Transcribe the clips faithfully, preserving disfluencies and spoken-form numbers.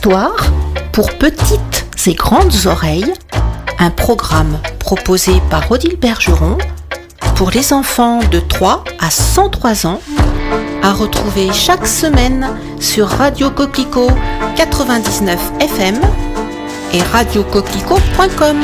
Histoire pour petites et grandes oreilles, un programme proposé par Odile Bergeron pour les enfants de trois à cent trois ans, à retrouver chaque semaine sur Radio Coquelicot quatre-vingt-dix-neuf F M et radio coquelicot point com.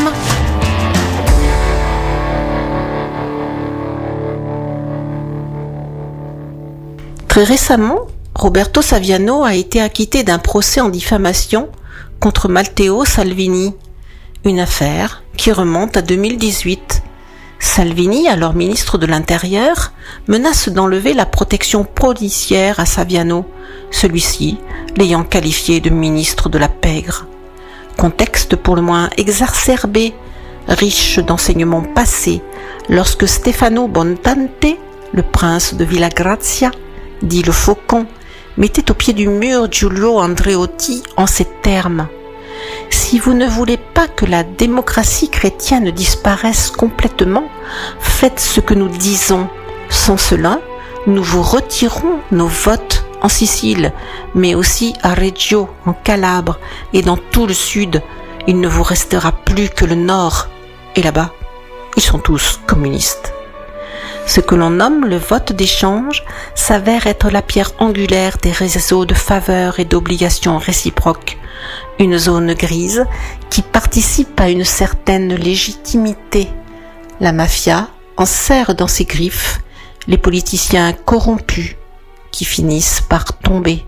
Très récemment, Roberto Saviano a été acquitté d'un procès en diffamation contre Matteo Salvini, une affaire qui remonte à deux mille dix-huit. Salvini, alors ministre de l'Intérieur, menace d'enlever la protection policière à Saviano, celui-ci l'ayant qualifié de ministre de la pègre. Contexte pour le moins exacerbé, riche d'enseignements passés, lorsque Stefano Bontante, le prince de Villagrazia, dit le Faucon, mettait au pied du mur Giulio Andreotti en ces termes: « Si vous ne voulez pas que la démocratie chrétienne disparaisse complètement, faites ce que nous disons. Sans cela, nous vous retirons nos votes en Sicile, mais aussi à Reggio, en Calabre, et dans tout le sud. Il ne vous restera plus que le nord. Et là-bas, ils sont tous communistes. » Ce que l'on nomme le vote d'échange s'avère être la pierre angulaire des réseaux de faveurs et d'obligations réciproques, une zone grise qui participe à une certaine légitimité. La mafia en serre dans ses griffes les politiciens corrompus qui finissent par tomber.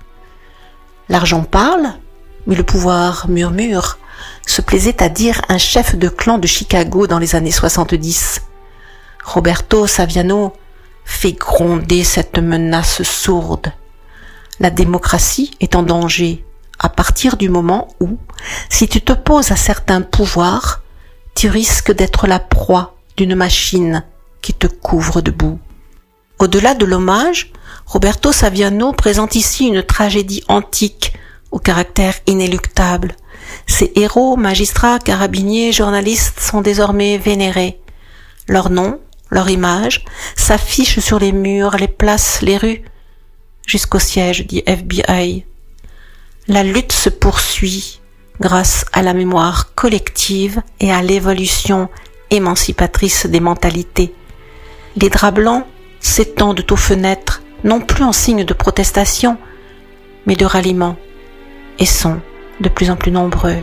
L'argent parle, mais le pouvoir murmure, se plaisait à dire un chef de clan de Chicago dans les années soixante-dix. Roberto Saviano fait gronder cette menace sourde. La démocratie est en danger à partir du moment où, si tu t'opposes à certains pouvoirs, tu risques d'être la proie d'une machine qui te couvre de boue. Au-delà de l'hommage, Roberto Saviano présente ici une tragédie antique au caractère inéluctable. Ses héros, magistrats, carabiniers, journalistes sont désormais vénérés. Leurs noms, leur image s'affiche sur les murs, les places, les rues, jusqu'au siège du F B I. La lutte se poursuit grâce à la mémoire collective et à l'évolution émancipatrice des mentalités. Les draps blancs s'étendent aux fenêtres, non plus en signe de protestation, mais de ralliement, et sont de plus en plus nombreux.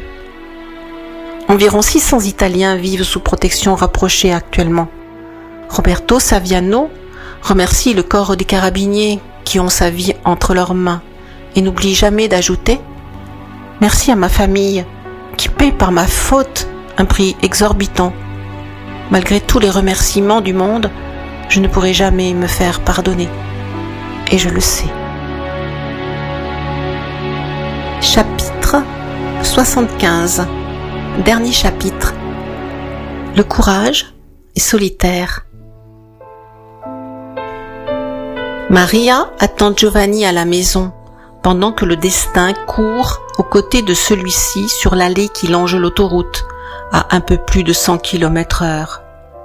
Environ six cents Italiens vivent sous protection rapprochée actuellement. Roberto Saviano remercie le corps des carabiniers qui ont sa vie entre leurs mains et n'oublie jamais d'ajouter « Merci à ma famille qui paie par ma faute un prix exorbitant. Malgré tous les remerciements du monde, je ne pourrai jamais me faire pardonner. Et je le sais. » Chapitre soixante-quinze. Dernier chapitre. Le courage est solitaire. Maria attend Giovanni à la maison, pendant que le destin court aux côtés de celui-ci sur l'allée qui longe l'autoroute, à un peu plus de cent kilomètres heure.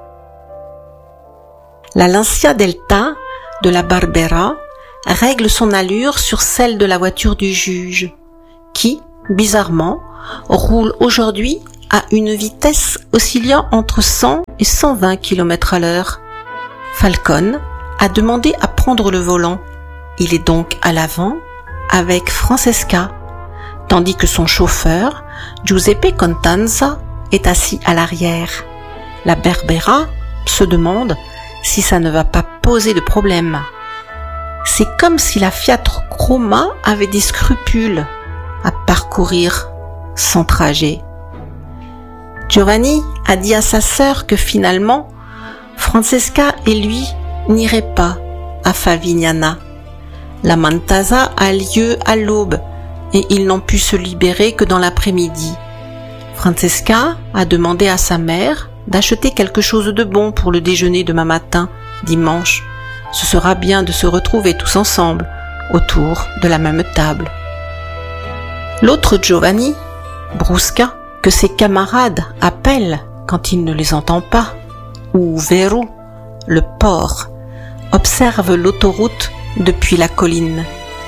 La Lancia Delta de la Barbera règle son allure sur celle de la voiture du juge, qui, bizarrement, roule aujourd'hui à une vitesse oscillant entre cent et cent vingt kilomètres à l'heure. Falcone a demandé à prendre le volant. Il est donc à l'avant avec Francesca, tandis que son chauffeur, Giuseppe Contanza, est assis à l'arrière. La Berbera se demande si ça ne va pas poser de problème. C'est comme si la Fiat Croma avait des scrupules à parcourir son trajet. Giovanni a dit à sa sœur que finalement, Francesca et lui n'iraient pas à Favignana. La Mantasa a lieu à l'aube et ils n'ont pu se libérer que dans l'après-midi. Francesca a demandé à sa mère d'acheter quelque chose de bon pour le déjeuner demain matin, dimanche. Ce sera bien de se retrouver tous ensemble autour de la même table. L'autre Giovanni, Brusca, que ses camarades appellent quand il ne les entend pas, ou Vero, le porc, observe l'autoroute depuis la colline.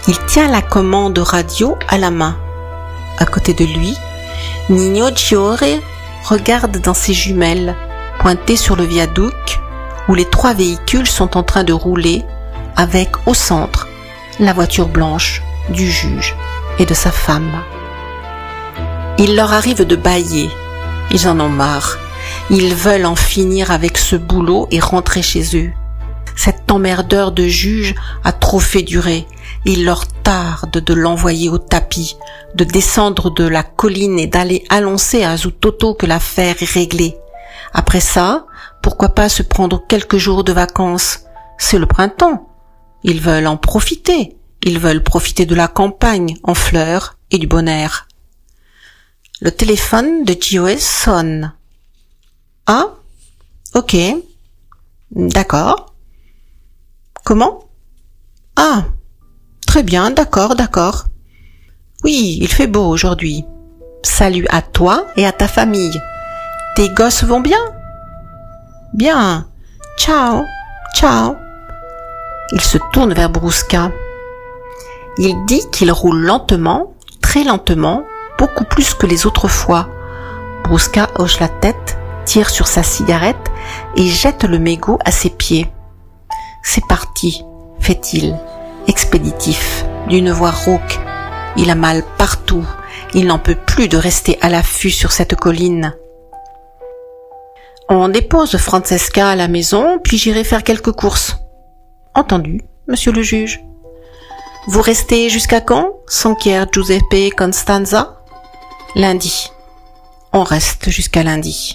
Il tient la commande radio à la main. À côté de lui, Nino Giore regarde dans ses jumelles, pointées sur le viaduc, où les trois véhicules sont en train de rouler, avec au centre la voiture blanche du juge et de sa femme. Il leur arrive de bâiller. Ils en ont marre. Ils veulent en finir avec ce boulot et rentrer chez eux. Cet emmerdeur de juge a trop fait durer. Il leur tarde de l'envoyer au tapis, de descendre de la colline et d'aller annoncer à Zutoto que l'affaire est réglée. Après ça, pourquoi pas se prendre quelques jours de vacances? C'est le printemps. Ils veulent en profiter. Ils veulent profiter de la campagne en fleurs et du bon air. Le téléphone de Gioe sonne. Ah, ok. D'accord. Comment? Ah, très bien, d'accord, d'accord. Oui, il fait beau aujourd'hui. Salut à toi et à ta famille. Tes gosses vont bien? Bien. Ciao, ciao. Il se tourne vers Brusca. Il dit qu'il roule lentement, très lentement, beaucoup plus que les autres fois. Brusca hoche la tête, tire sur sa cigarette et jette le mégot à ses pieds. C'est parti, fait-il, expéditif, d'une voix rauque. Il a mal partout, il n'en peut plus de rester à l'affût sur cette colline. On dépose Francesca à la maison, puis j'irai faire quelques courses. Entendu, monsieur le juge. Vous restez jusqu'à quand, s'enquiert Giuseppe Constanza? Lundi. On reste jusqu'à lundi.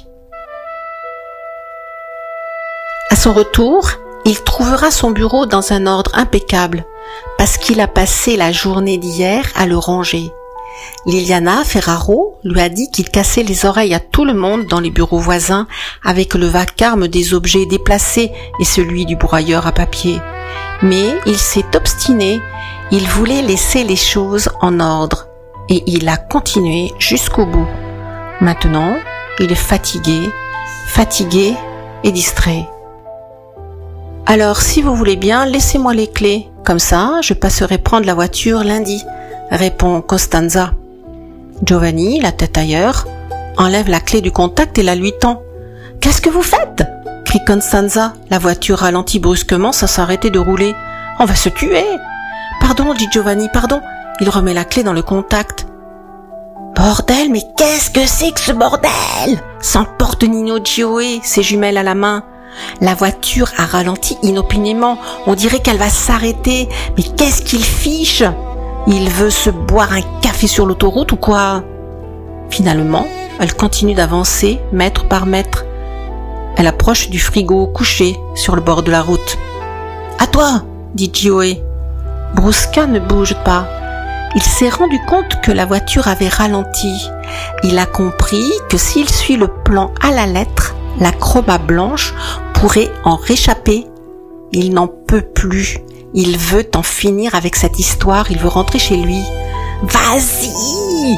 À son retour, il trouvera son bureau dans un ordre impeccable, parce qu'il a passé la journée d'hier à le ranger. Liliana Ferraro lui a dit qu'il cassait les oreilles à tout le monde dans les bureaux voisins avec le vacarme des objets déplacés et celui du broyeur à papier. Mais il s'est obstiné, il voulait laisser les choses en ordre et il a continué jusqu'au bout. Maintenant, il est fatigué, fatigué et distrait. Alors, si vous voulez bien, laissez-moi les clés. Comme ça, je passerai prendre la voiture lundi, répond Costanza. Giovanni, la tête ailleurs, enlève la clé du contact et la lui tend. « Qu'est-ce que vous faites ?» crie Costanza. La voiture ralentit brusquement sans s'arrêter de rouler. « On va se tuer !»« Pardon, dit Giovanni, pardon. » Il remet la clé dans le contact. « Bordel, mais qu'est-ce que c'est que ce bordel ?» s'emporte Nino Gioe, ses jumelles à la main. La voiture a ralenti inopinément. On dirait qu'elle va s'arrêter. Mais qu'est-ce qu'il fiche ? Il veut se boire un café sur l'autoroute ou quoi ? Finalement, elle continue d'avancer, mètre par mètre. Elle approche du frigo couché sur le bord de la route. « À toi !» dit Gioe. Brusca ne bouge pas. Il s'est rendu compte que la voiture avait ralenti. Il a compris que s'il suit le plan à la lettre, la chroma blanche pourrait en réchapper. Il n'en peut plus. Il veut en finir avec cette histoire. Il veut rentrer chez lui. « Vas-y !»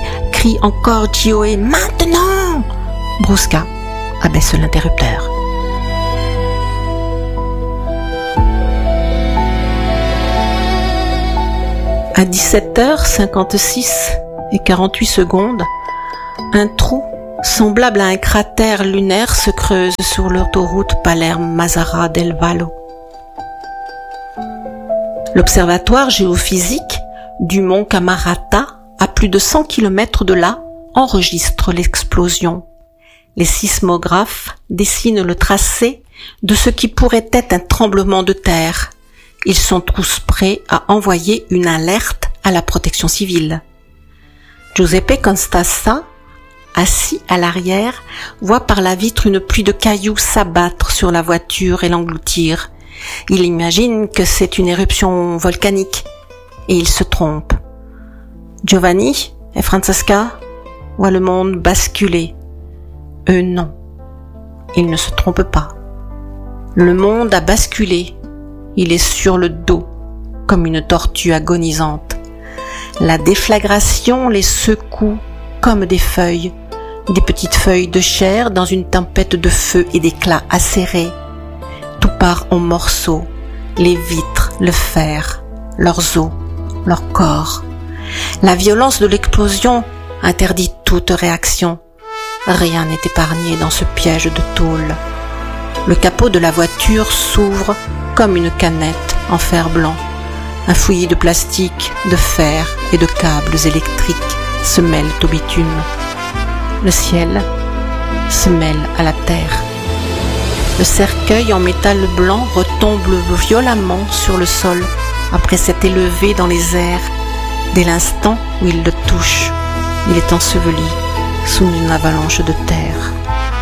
crie encore Gioe. « Maintenant !» Brusca abaisse l'interrupteur. À dix-sept heures cinquante-six et quarante-huit secondes, un trou semblable à un cratère lunaire se creuse sur l'autoroute Palerme-Mazara del Vallo. L'observatoire géophysique du mont Camarata, à plus de cent kilomètres de là, enregistre l'explosion. Les sismographes dessinent le tracé de ce qui pourrait être un tremblement de terre. Ils sont tous prêts à envoyer une alerte à la protection civile. Giuseppe Constanza, assis à l'arrière, voit par la vitre une pluie de cailloux s'abattre sur la voiture et l'engloutir. Il imagine que c'est une éruption volcanique et il se trompe. Giovanni et Francesca voient le monde basculer. Eux non, ils ne se trompent pas. Le monde a basculé. Il est sur le dos, comme une tortue agonisante. La déflagration les secoue comme des feuilles, des petites feuilles de chair dans une tempête de feu et d'éclats acérés. Tout part en morceaux, les vitres, le fer, leurs os, leur corps. La violence de l'explosion interdit toute réaction. Rien n'est épargné dans ce piège de tôle. Le capot de la voiture s'ouvre comme une canette en fer blanc. Un fouillis de plastique, de fer et de câbles électriques se mêlent au bitume. Le ciel se mêle à la terre. Le cercueil en métal blanc retombe violemment sur le sol après s'être élevé dans les airs. Dès l'instant où il le touche, il est enseveli sous une avalanche de terre.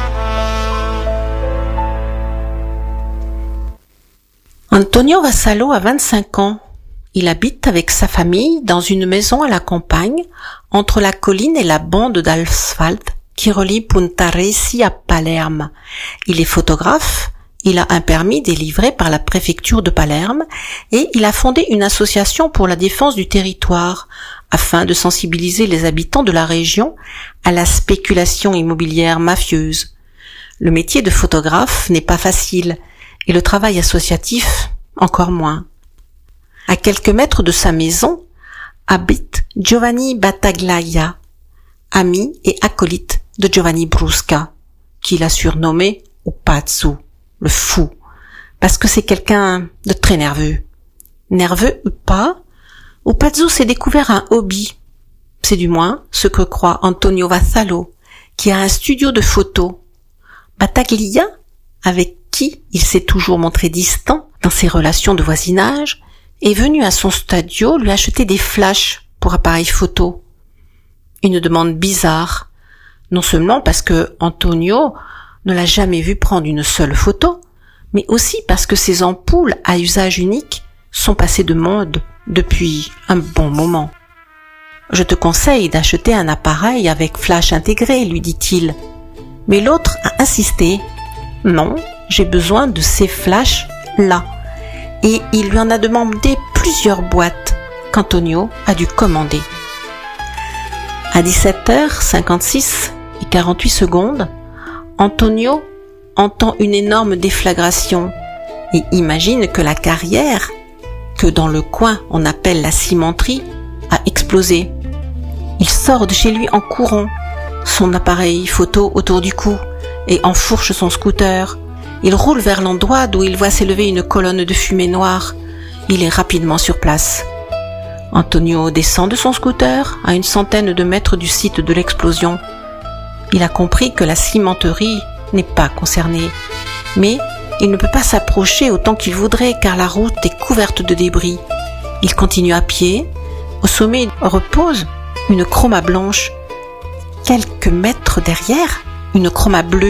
Antonio Vassallo a vingt-cinq ans. Il habite avec sa famille dans une maison à la campagne, entre la colline et la bande d'asphalte qui relie Punta Resi à Palerme. Il est photographe, il a un permis délivré par la préfecture de Palerme et il a fondé une association pour la défense du territoire afin de sensibiliser les habitants de la région à la spéculation immobilière mafieuse. Le métier de photographe n'est pas facile et le travail associatif encore moins. À quelques mètres de sa maison habite Giovanni Battaglia, ami et acolyte de Giovanni Brusca, qu'il a surnommé o pazzo, le fou, parce que c'est quelqu'un de très nerveux. Nerveux ou pas, o pazzo s'est découvert un hobby. C'est du moins ce que croit Antonio Vassallo, qui a un studio de photos. Battaglia, avec qui il s'est toujours montré distant dans ses relations de voisinage, est venu à son studio lui acheter des flashs pour appareil photo. Une demande bizarre, non seulement parce que Antonio ne l'a jamais vu prendre une seule photo, mais aussi parce que ces ampoules à usage unique sont passées de mode depuis un bon moment. « Je te conseille d'acheter un appareil avec flash intégré, lui dit-il. Mais l'autre a insisté. « Non, j'ai besoin de ces flashs-là. » Et il lui en a demandé plusieurs boîtes qu'Antonio a dû commander. À dix-sept heures cinquante-six et quarante-huit secondes, Antonio entend une énorme déflagration et imagine que la carrière, que dans le coin on appelle la cimenterie, a explosé. Il sort de chez lui en courant, son appareil photo autour du cou, et enfourche son scooter. Il roule vers l'endroit d'où il voit s'élever une colonne de fumée noire. Il est rapidement sur place. Antonio descend de son scooter à une centaine de mètres du site de l'explosion. Il a compris que la cimenterie n'est pas concernée, mais il ne peut pas s'approcher autant qu'il voudrait car la route est couverte de débris. Il continue à pied. Au sommet repose une chroma blanche. Quelques mètres derrière, une chroma bleue.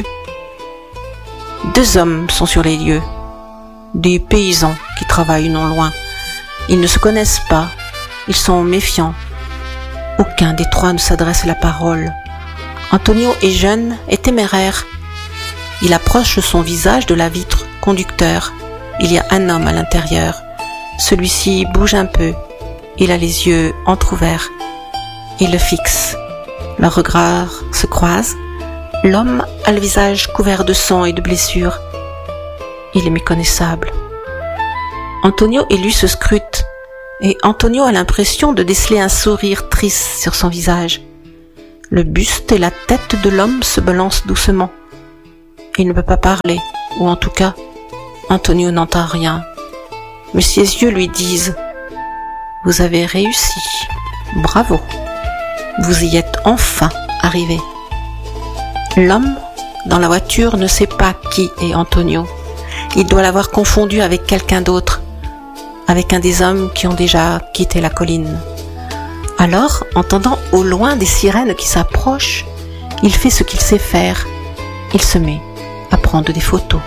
Deux hommes sont sur les lieux, des paysans qui travaillent non loin. Ils ne se connaissent pas, ils sont méfiants. Aucun des trois ne s'adresse la parole. Antonio est jeune et téméraire. Il approche son visage de la vitre conducteur. Il y a un homme à l'intérieur. Celui-ci bouge un peu. Il a les yeux entr'ouverts. Il le fixe. Leurs regards se croisent. L'homme a le visage couvert de sang et de blessures. Il est méconnaissable. Antonio et lui se scrutent, et Antonio a l'impression de déceler un sourire triste sur son visage. Le buste et la tête de l'homme se balancent doucement. Il ne peut pas parler, ou en tout cas, Antonio n'entend rien. Mais ses yeux lui disent « Vous avez réussi, bravo, vous y êtes enfin arrivé ». L'homme dans la voiture ne sait pas qui est Antonio. Il doit l'avoir confondu avec quelqu'un d'autre, avec un des hommes qui ont déjà quitté la colline. Alors, entendant au loin des sirènes qui s'approchent, il fait ce qu'il sait faire. Il se met à prendre des photos.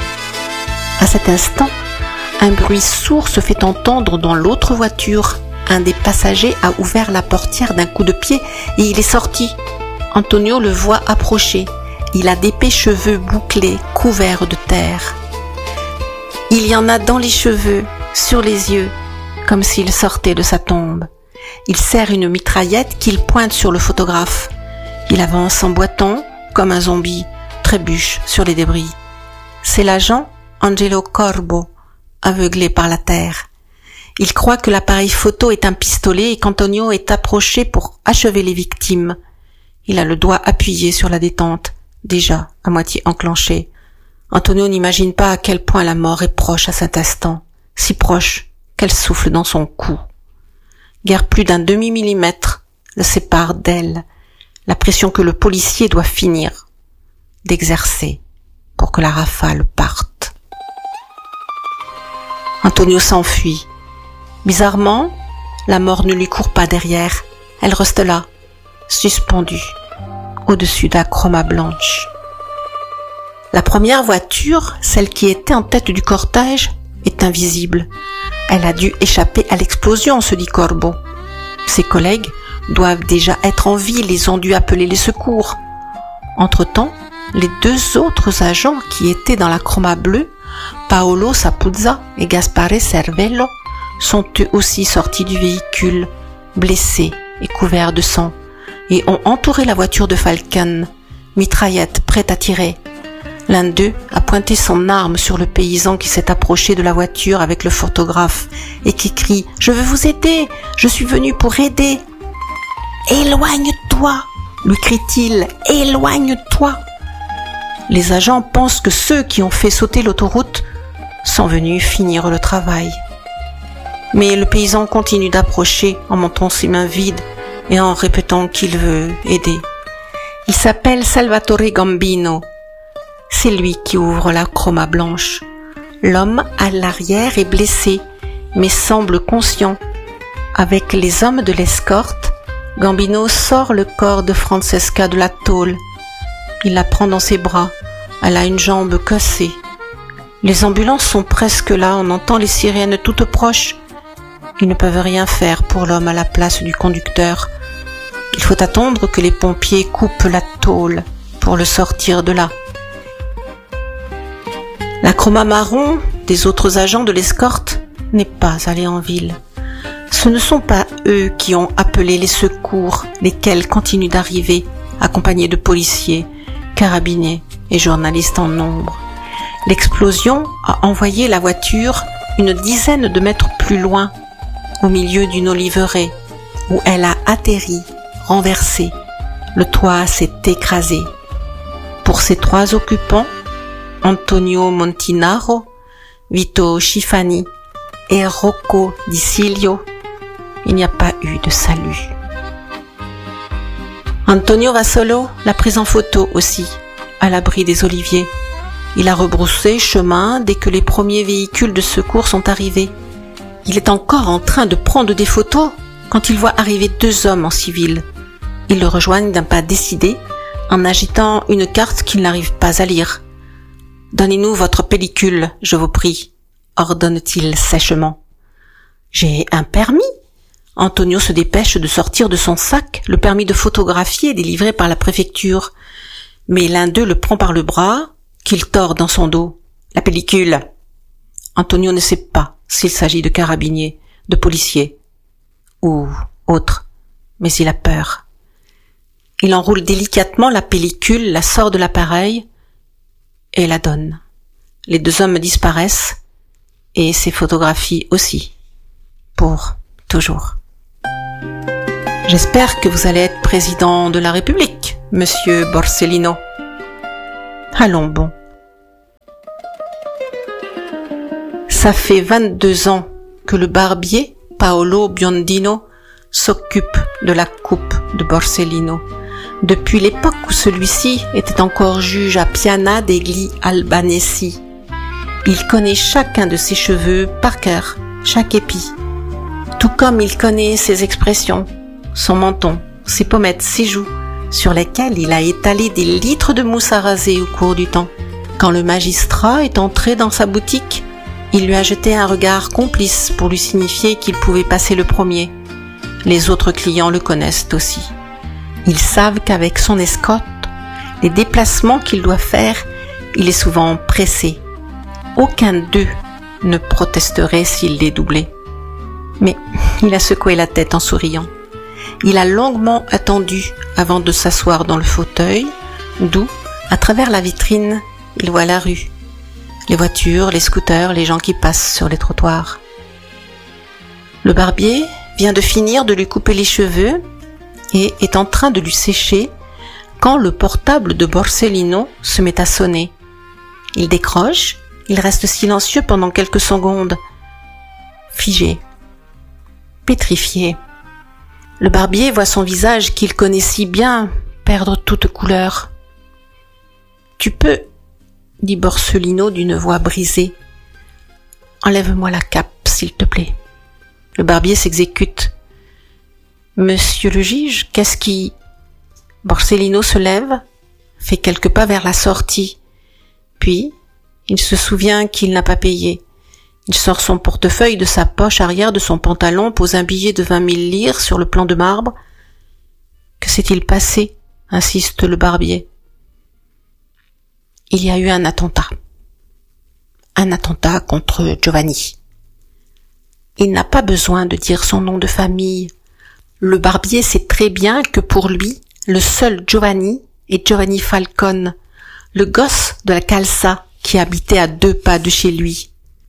À cet instant, un bruit sourd se fait entendre dans l'autre voiture. Un des passagers a ouvert la portière d'un coup de pied et il est sorti. Antonio le voit approcher. Il a d'épais cheveux bouclés, couverts de terre. Il y en a dans les cheveux, sur les yeux, comme s'il sortait de sa tombe. Il serre une mitraillette qu'il pointe sur le photographe. Il avance en boitant, comme un zombie, trébuche sur les débris. C'est l'agent Angelo Corbo, aveuglé par la terre. Il croit que l'appareil photo est un pistolet et qu'Antonio est approché pour achever les victimes. Il a le doigt appuyé sur la détente, déjà à moitié enclenchée. Antonio n'imagine pas à quel point la mort est proche à cet instant, si proche qu'elle souffle dans son cou. Guère plus d'un demi-millimètre le sépare d'elle, la pression que le policier doit finir d'exercer pour que la rafale parte. Antonio s'enfuit. Bizarrement, la mort ne lui court pas derrière. Elle reste là, suspendue, au-dessus d'un chroma blanche. La première voiture, celle qui était en tête du cortège, est invisible. Elle a dû échapper à l'explosion, se dit Corbo. Ses collègues doivent déjà être en ville, ils ont dû appeler les secours. Entre-temps, les deux autres agents qui étaient dans la chroma bleue, Paolo Sapuzza et Gaspare Cervello, sont eux aussi sortis du véhicule, blessés et couverts de sang, et ont entouré la voiture de Falcon, mitraillette prête à tirer. L'un d'eux a pointé son arme sur le paysan qui s'est approché de la voiture avec le photographe et qui crie « Je veux vous aider, je suis venu pour aider !»« Éloigne-toi !» lui crie-t-il, « Éloigne-toi !» Les agents pensent que ceux qui ont fait sauter l'autoroute sont venus finir le travail. Mais le paysan continue d'approcher en montrant ses mains vides et en répétant qu'il veut aider. Il s'appelle Salvatore Gambino. C'est lui qui ouvre la chroma blanche. L'homme à l'arrière est blessé, mais semble conscient. Avec les hommes de l'escorte, Gambino sort le corps de Francesca de la tôle. Il la prend dans ses bras. Elle a une jambe cassée. Les ambulances sont presque là, on entend les sirènes toutes proches. Ils ne peuvent rien faire pour l'homme à la place du conducteur. Il faut attendre que les pompiers coupent la tôle pour le sortir de là. La chroma marron des autres agents de l'escorte n'est pas allée en ville. Ce ne sont pas eux qui ont appelé les secours, lesquels continuent d'arriver, accompagnés de policiers, carabiniers et journalistes en nombre. L'explosion a envoyé la voiture une dizaine de mètres plus loin, au milieu d'une oliveraie, où elle a atterri, renversée. Le toit s'est écrasé. Pour ses trois occupants, Antonio Montinaro, Vito Schifani et Rocco Di Silio, il n'y a pas eu de salut. Antonio Vasolo l'a prise en photo aussi, à l'abri des oliviers. Il a rebroussé chemin dès que les premiers véhicules de secours sont arrivés. Il est encore en train de prendre des photos quand il voit arriver deux hommes en civil. Ils le rejoignent d'un pas décidé, en agitant une carte qu'il n'arrive pas à lire. « Donnez-nous votre pellicule, je vous prie », ordonne-t-il sèchement. « J'ai un permis ?» Antonio se dépêche de sortir de son sac le permis de photographier délivré par la préfecture. Mais l'un d'eux le prend par le bras, qu'il tord dans son dos. « La pellicule !» Antonio ne sait pas s'il s'agit de carabiniers, de policiers ou autres, mais il a peur. Il enroule délicatement la pellicule, la sort de l'appareil et la donne. Les deux hommes disparaissent et ses photographies aussi, pour toujours. J'espère que vous allez être président de la République, monsieur Borsellino. Allons bon. Ça fait vingt-deux ans que le barbier, Paolo Biondino, s'occupe de la coupe de Borsellino, depuis l'époque où celui-ci était encore juge à Piana degli Albanesi. Il connaît chacun de ses cheveux par cœur, chaque épi, tout comme il connaît ses expressions, son menton, ses pommettes, ses joues, sur lesquelles il a étalé des litres de mousse à raser au cours du temps. Quand le magistrat est entré dans sa boutique, il lui a jeté un regard complice pour lui signifier qu'il pouvait passer le premier. Les autres clients le connaissent aussi. Ils savent qu'avec son escorte, les déplacements qu'il doit faire, il est souvent pressé. Aucun d'eux ne protesterait s'il les doublait. Mais il a secoué la tête en souriant. Il a longuement attendu avant de s'asseoir dans le fauteuil, d'où, à travers la vitrine, il voit la rue. Les voitures, les scooters, les gens qui passent sur les trottoirs. Le barbier vient de finir de lui couper les cheveux et est en train de lui sécher quand le portable de Borsellino se met à sonner. Il décroche, il reste silencieux pendant quelques secondes, figé, pétrifié. Le barbier voit son visage qu'il connaît si bien perdre toute couleur. « Tu peux, » dit Borsellino d'une voix brisée. « Enlève-moi la cape, s'il te plaît. » Le barbier s'exécute. « Monsieur le juge, qu'est-ce qui... » Borsellino se lève, fait quelques pas vers la sortie. Puis, il se souvient qu'il n'a pas payé. Il sort son portefeuille de sa poche arrière de son pantalon, pose un billet de vingt mille lires sur le plan de marbre. Que s'est-il passé ? Insiste le barbier. Il y a eu un attentat. Un attentat contre Giovanni. Il n'a pas besoin de dire son nom de famille. Le barbier sait très bien que pour lui, le seul Giovanni est Giovanni Falcone, le gosse de la Calza qui habitait à deux pas de chez lui.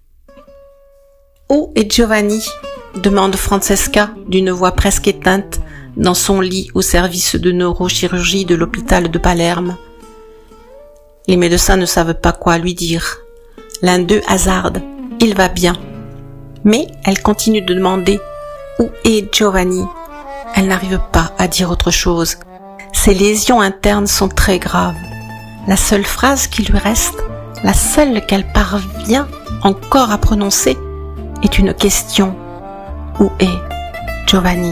« Où est Giovanni ?» demande Francesca d'une voix presque éteinte dans son lit au service de neurochirurgie de l'hôpital de Palerme. Les médecins ne savent pas quoi lui dire. L'un d'eux hasarde « Il va bien ». Mais elle continue de demander « Où est Giovanni ?» Elle n'arrive pas à dire autre chose. Ses lésions internes sont très graves. La seule phrase qui lui reste, la seule qu'elle parvient encore à prononcer, est une question. Où est Giovanni ?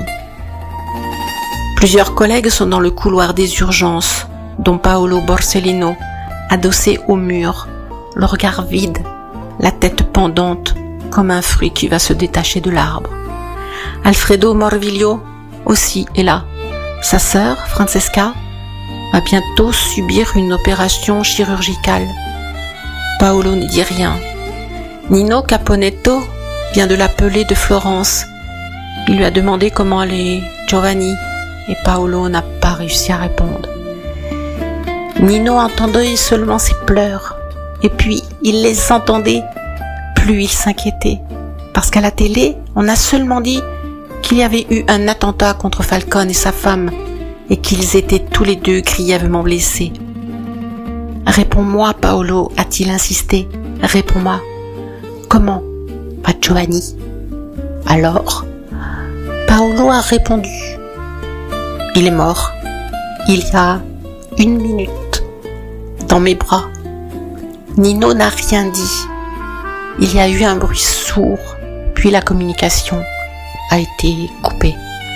Plusieurs collègues sont dans le couloir des urgences, dont Paolo Borsellino, adossé au mur, le regard vide, la tête pendante, comme un fruit qui va se détacher de l'arbre. Alfredo Morvillo aussi est là. Sa sœur, Francesca, va bientôt subir une opération chirurgicale. Paolo ne dit rien. Nino Caponetto vient de l'appeler de Florence. Il lui a demandé comment allait Giovanni et Paolo n'a pas réussi à répondre. Nino entendait seulement ses pleurs et puis il les entendait, plus il s'inquiétait. Parce qu'à la télé, on a seulement dit qu'il y avait eu un attentat contre Falcone et sa femme et qu'ils étaient tous les deux grièvement blessés. « Réponds-moi, Paolo, a-t-il insisté. Réponds-moi. Comment va Giovanni ?» Alors, Paolo a répondu. « Il est mort. Il y a une minute. Dans mes bras. » Nino n'a rien dit. Il y a eu un bruit sourd, puis la communication a été coupée.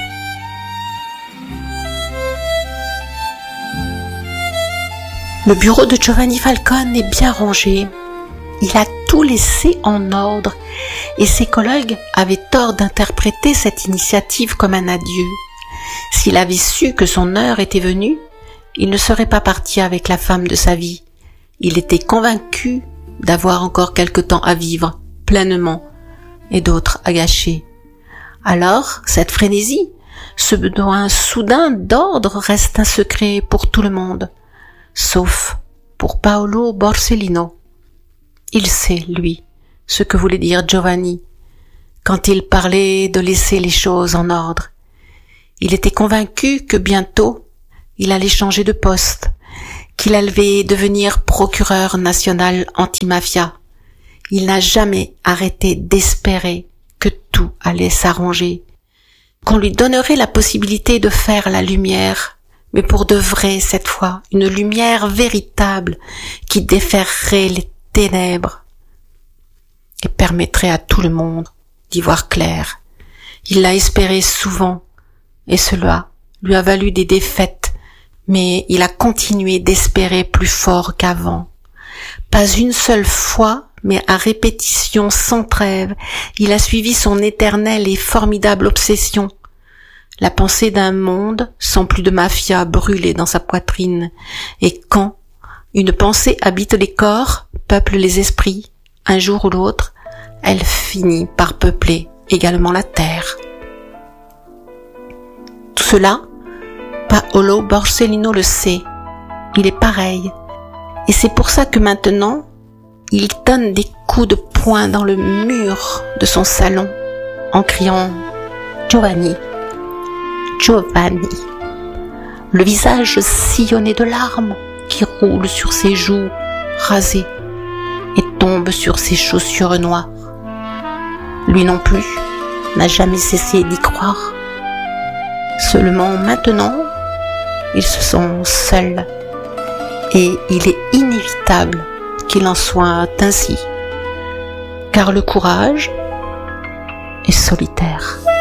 Le bureau de Giovanni Falcone est bien rangé. Il a tout laissé en ordre et ses collègues avaient tort d'interpréter cette initiative comme un adieu. S'il avait su que son heure était venue, il ne serait pas parti avec la femme de sa vie. Il était convaincu d'avoir encore quelque temps à vivre pleinement et d'autres à gâcher. Alors, cette frénésie, ce besoin soudain d'ordre reste un secret pour tout le monde, sauf pour Paolo Borsellino. Il sait, lui, ce que voulait dire Giovanni quand il parlait de laisser les choses en ordre. Il était convaincu que bientôt, il allait changer de poste, qu'il allait devenir procureur national anti-mafia. Il n'a jamais arrêté d'espérer que tout allait s'arranger, qu'on lui donnerait la possibilité de faire la lumière, mais pour de vrai cette fois, une lumière véritable qui déferrerait les ténèbres et permettrait à tout le monde d'y voir clair. Il l'a espéré souvent, et cela lui a valu des défaites, mais il a continué d'espérer plus fort qu'avant. Pas une seule fois, mais à répétition sans trêve, il a suivi son éternelle et formidable obsession. La pensée d'un monde sans plus de mafia brûlée dans sa poitrine. Et quand une pensée habite les corps, peuple les esprits, un jour ou l'autre, elle finit par peupler également la terre. Tout cela, Paolo Borsellino le sait. Il est pareil. Et c'est pour ça que maintenant, il donne des coups de poing dans le mur de son salon en criant « Giovanni, Giovanni !» Le visage sillonné de larmes qui roulent sur ses joues rasées et tombent sur ses chaussures noires. Lui non plus n'a jamais cessé d'y croire. Seulement maintenant, ils se sont seuls et il est inévitable qu'il en soit ainsi, car le courage est solitaire.